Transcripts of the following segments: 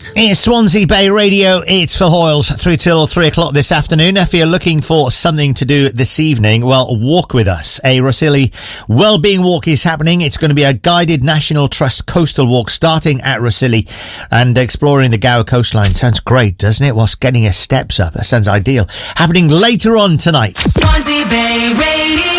Street. It's Swansea Bay Radio. It's Phil Hoyles through till 3 o'clock this afternoon. If you're looking for something to do this evening, well, walk with us. A Rhossili Wellbeing Walk is happening. It's going to be a guided National Trust coastal walk starting at Rhossili and exploring the Gower coastline. Sounds great, doesn't it? Whilst getting your steps up. That sounds ideal. Happening later on tonight. Swansea Bay Radio.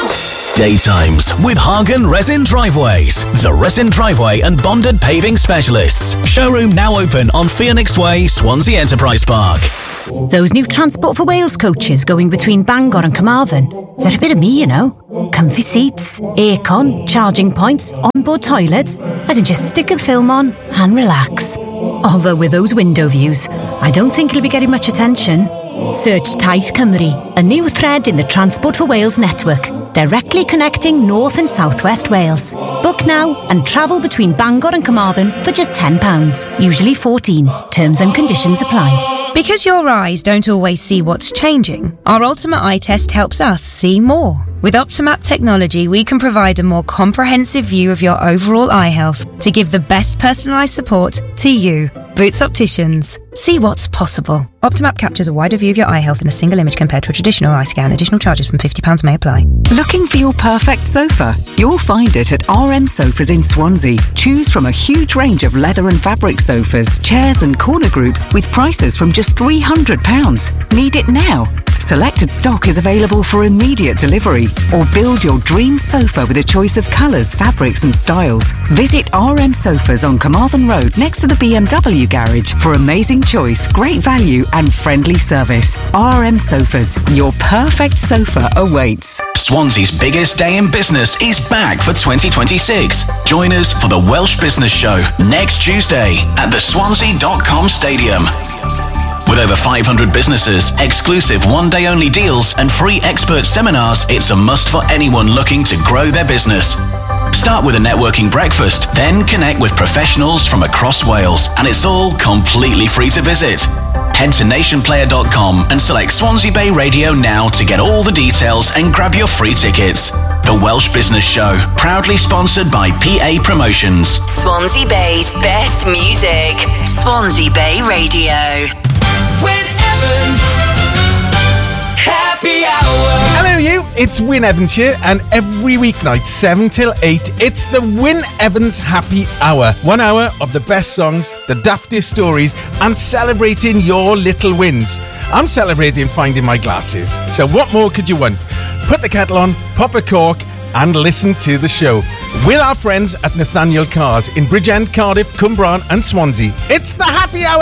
Daytimes with Hagen Resin Driveways, the resin driveway and bonded paving specialists. Showroom now open on Phoenix Way, Swansea Enterprise Park. Those new Transport for Wales coaches going between Bangor and Carmarthen, they're a bit of me, you know. Comfy seats, aircon, charging points, onboard toilets. I can just stick a film on and relax. Although with those window views, I don't think it'll be getting much attention. Search Taith Cymru, a new thread in the Transport for Wales network, directly connecting North and South West Wales. Book now and travel between Bangor and Carmarthen for just £10, usually $14. Terms and conditions apply. Because your eyes don't always see what's changing, our Ultimate Eye Test helps us see more. With Optimap technology, we can provide a more comprehensive view of your overall eye health to give the best personalised support to you. Boots Opticians. See what's possible. Optimap captures a wider view of your eye health in a single image compared to a traditional eye scan. Additional charges from £50 may apply. Looking for your perfect sofa? You'll find it at RM Sofas in Swansea. Choose from a huge range of leather and fabric sofas, chairs and corner groups with prices from just £300. Need it now? Selected stock is available for immediate delivery. Or build your dream sofa with a choice of colours, fabrics and styles. Visit RM Sofas on Carmarthen Road next to the BMW garage for amazing choice, great value and friendly service. RM Sofas, your perfect sofa awaits. Swansea's biggest day in business is back for 2026. Join us for the Welsh Business Show next Tuesday at the Swansea.com Stadium. With over 500 businesses, exclusive one-day-only deals and free expert seminars, it's a must for anyone looking to grow their business. Start with a networking breakfast, then connect with professionals from across Wales, and it's all completely free to visit. Head to nationplayer.com and select Swansea Bay Radio now to get all the details and grab your free tickets. The Welsh Business Show, proudly sponsored by PA Promotions. Swansea Bay's best music. Swansea Bay Radio. Win Evans Happy Hour. Hello you, it's Win Evans here, and every weeknight 7 till 8 it's the Win Evans Happy Hour. 1 hour of the best songs, the daftest stories and celebrating your little wins. I'm celebrating finding my glasses, so what more could you want? Put the kettle on, pop a cork and listen to the show with our friends at Nathaniel Cars in Bridgend, Cardiff, Cwmbran and Swansea. It's the Happy Hour.